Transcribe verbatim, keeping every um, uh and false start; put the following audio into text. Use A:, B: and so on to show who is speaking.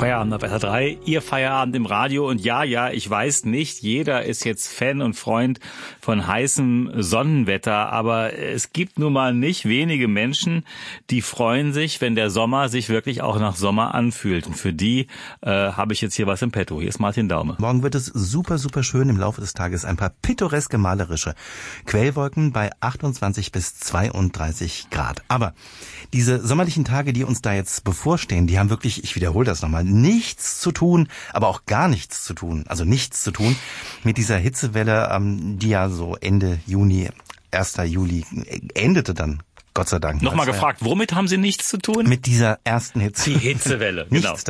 A: Feierabend auf S R drei, Ihr Feierabend im Radio. Und ja, ja, ich weiß nicht, jeder ist jetzt Fan und Freund von heißem Sonnenwetter, aber es gibt nun mal nicht wenige Menschen, die freuen sich, wenn der Sommer sich wirklich auch nach Sommer anfühlt. Und für die äh, habe ich jetzt hier was im Petto. Hier ist Martin Daume.
B: Morgen wird es super, super schön. Im Laufe des Tages ein paar pittoreske, malerische Quellwolken bei achtundzwanzig bis zweiunddreißig Grad. Aber diese sommerlichen Tage, die uns da jetzt bevorstehen, die haben wirklich, ich wiederhole das nochmal, nichts zu tun, aber auch gar nichts zu tun, also nichts zu tun mit dieser Hitzewelle, ähm, die ja so Ende Juni, erster Juli endete dann, Gott sei Dank.
A: Nochmal gefragt, womit haben Sie nichts zu tun?
B: Mit dieser ersten Hitze.
A: Die Hitzewelle, genau.
B: Nichts